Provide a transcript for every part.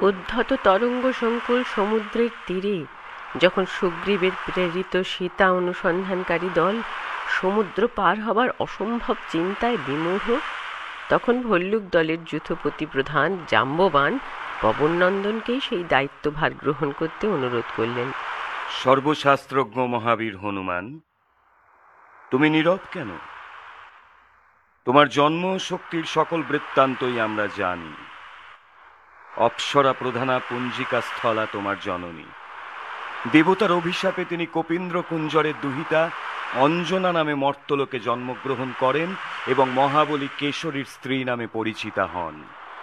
উদ্ধত তরঙ্গ সংকুল সমুদ্রের তীরে যখন সুগ্রীবের প্রেরিত সীতা অনুসন্ধানকারী দল সমুদ্র পার হবার অসম্ভব চিন্তায় বিমূঢ়, তখন ভল্লুক দলের যূথপতি প্রধান জাম্ববান পবননন্দনকেই সেই দায়িত্বভার গ্রহণ করতে অনুরোধ করলেন। সর্বশাস্ত্রজ্ঞ মহাবীর হনুমান, তুমি নীরব কেন? তোমার জন্ম শক্তির সকল বৃত্তান্তই আমরা জানি। অপ্সরা প্রধানা পুঞ্জিকা স্থলা তোমার জননী। দেবতার অভিশাপে তিনি কপীন্দ্র কুঞ্জরের দুহিতা অঞ্জনা নামে মর্তলোকে জন্মগ্রহণ করেন এবং মহাবলী কেশরীর স্ত্রী নামে পরিচিতা হন।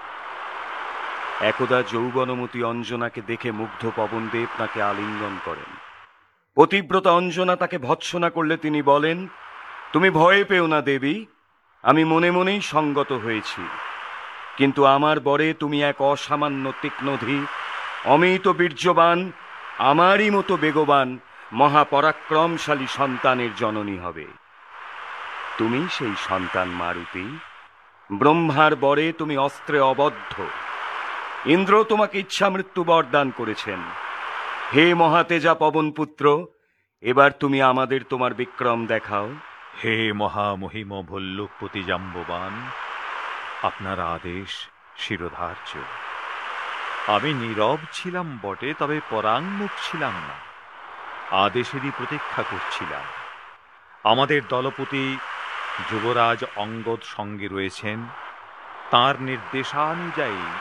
একদা যৌবনমতী অঞ্জনাকে দেখে মুগ্ধ পবনদেব তাকে আলিঙ্গন করেন। পতিব্রতা অঞ্জনা তাকে ভৎসনা করলে তিনি বলেন, তুমি ভয় পেও না দেবী, আমি মনে মনেই সঙ্গত হয়েছি, কিন্তু আমার বরে তুমি এক অসামান্য তীক্ষ্ণধী, অমিত বীর্যবান, আমারই মতো বেগবান মহাপরাক্রমশালী সন্তানের জননী হবে। তুমি সেই সন্তান মারুতি। ব্রহ্মার বরে তুমি অস্ত্রে অবদ্ধ। ইন্দ্র তোমাকে ইচ্ছা মৃত্যু বরদান করেছেন। হে মহাতেজা পবনপুত্র, এবার তুমি আমাদের তোমার বিক্রম দেখাও। হে মহামহিম ভল্লুকপতি জাম্ববান, আপনার আদেশ শিরোধার্য। আমি নীরব ছিলাম বটে, তবে পরাঙ্মুখ ছিলাম না, আদেশেরই প্রতীক্ষা করছিলাম। আমাদের দলপতি যুবরাজ অঙ্গদ সঙ্গে রয়েছেন, তাঁর নির্দেশানুযায়ী